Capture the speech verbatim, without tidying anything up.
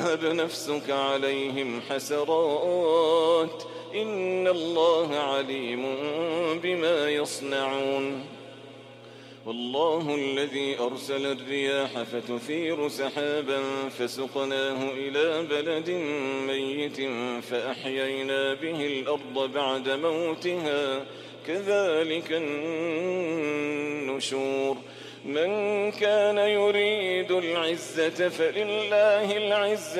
تذهب نفسك عليهم حسرات إن الله عليم بما يصنعون والله الذي أرسل الرياح فتثير سحابا فسقناه إلى بلد ميت فأحيينا به الأرض بعد موتها كذلك النشور من كان يريد العزة فلله العزة